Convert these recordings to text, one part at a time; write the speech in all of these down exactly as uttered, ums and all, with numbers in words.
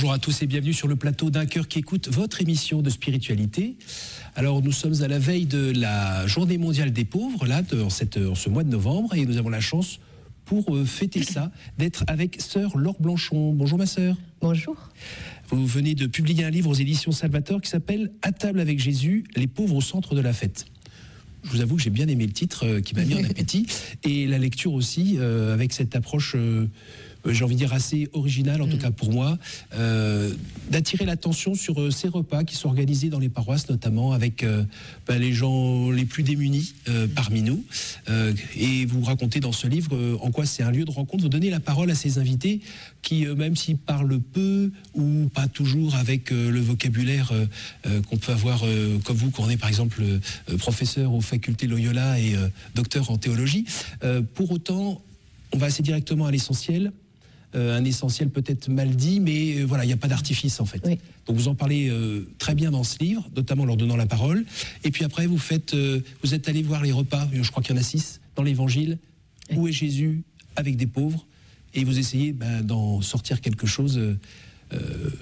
Bonjour à tous et bienvenue sur le plateau d'Un Cœur qui écoute, votre émission de spiritualité. Alors nous sommes à la veille de la Journée mondiale des pauvres, là, de, en, cette, en ce mois de novembre, et nous avons la chance, pour euh, fêter ça, d'être avec sœur Laure Blanchon. Bonjour ma sœur. Bonjour. Vous venez de publier un livre aux éditions Salvator qui s'appelle « À table avec Jésus, les pauvres au centre de la fête ». Je vous avoue que j'ai bien aimé le titre, euh, qui m'a mis en appétit, et la lecture aussi, euh, avec cette approche... Euh, j'ai envie de dire assez original, en mmh. tout cas pour moi, euh, d'attirer l'attention sur euh, ces repas qui sont organisés dans les paroisses, notamment avec euh, ben, les gens les plus démunis euh, parmi nous. Euh, et vous racontez dans ce livre euh, en quoi c'est un lieu de rencontre. Vous donnez la parole à ces invités qui, euh, même s'ils parlent peu ou pas toujours avec euh, le vocabulaire euh, euh, qu'on peut avoir, euh, comme vous, quand on est par exemple euh, professeur aux facultés Loyola et euh, docteur en théologie, euh, pour autant, on va assez directement à l'essentiel. Euh, un essentiel peut-être mal dit, mais euh, voilà, il n'y a pas d'artifice en fait. Oui. Donc vous en parlez euh, très bien dans ce livre, notamment en leur donnant la parole. Et puis après, vous faites, euh, vous êtes allé voir les repas, je crois qu'il y en a six, dans l'Évangile. Oui. Où est Jésus avec des pauvres? Et vous essayez ben, d'en sortir quelque chose, euh, euh,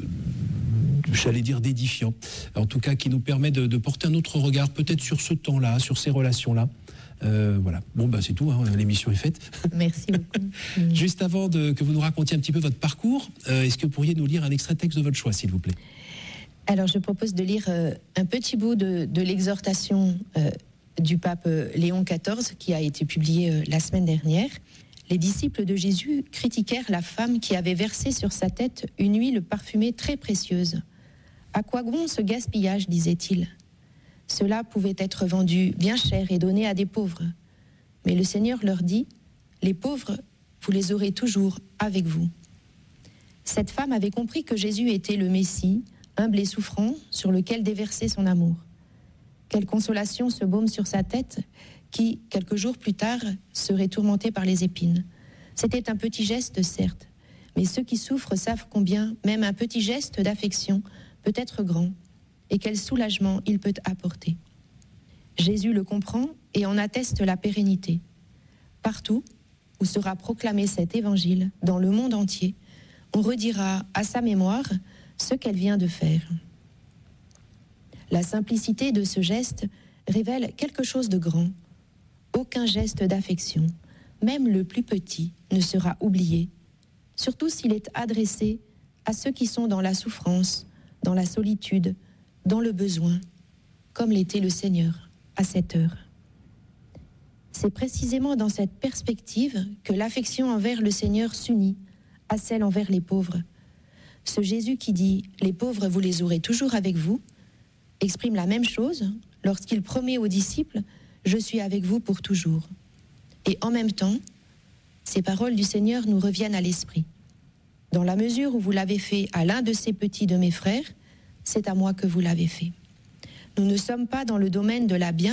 j'allais dire d'édifiant. En tout cas, qui nous permet de, de porter un autre regard, peut-être sur ce temps-là, sur ces relations-là. Euh, voilà. Bon, bah, c'est tout, hein, l'émission est faite. Merci beaucoup. Juste avant de, que vous nous racontiez un petit peu votre parcours, euh, est-ce que vous pourriez nous lire un extrait de texte de votre choix, s'il vous plaît? Alors, je propose de lire euh, un petit bout de, de l'exhortation euh, du pape Léon quatorze, qui a été publiée euh, la semaine dernière. Les disciples de Jésus critiquèrent la femme qui avait versé sur sa tête une huile parfumée très précieuse. « À quoi bon ce gaspillage ?» disait-il. Cela pouvait être vendu bien cher et donné à des pauvres. Mais le Seigneur leur dit, « Les pauvres, vous les aurez toujours avec vous. » Cette femme avait compris que Jésus était le Messie, humble et souffrant, sur lequel déverser son amour. Quelle consolation ce baume sur sa tête, qui, quelques jours plus tard, serait tourmenté par les épines. C'était un petit geste, certes, mais ceux qui souffrent savent combien même un petit geste d'affection peut être grand, et quel soulagement il peut apporter. Jésus le comprend et en atteste la pérennité. Partout où sera proclamé cet évangile, dans le monde entier, on redira à sa mémoire ce qu'elle vient de faire. La simplicité de ce geste révèle quelque chose de grand. Aucun geste d'affection, même le plus petit, ne sera oublié, surtout s'il est adressé à ceux qui sont dans la souffrance, dans la solitude, dans le besoin, comme l'était le Seigneur à cette heure. C'est précisément dans cette perspective que l'affection envers le Seigneur s'unit à celle envers les pauvres. Ce Jésus qui dit « Les pauvres, vous les aurez toujours avec vous » exprime la même chose lorsqu'il promet aux disciples « Je suis avec vous pour toujours ». Et en même temps, ces paroles du Seigneur nous reviennent à l'esprit. Dans la mesure où vous l'avez fait à l'un de ces petits de mes frères, c'est à moi que vous l'avez fait. Nous ne sommes pas dans le domaine de la bienveillance,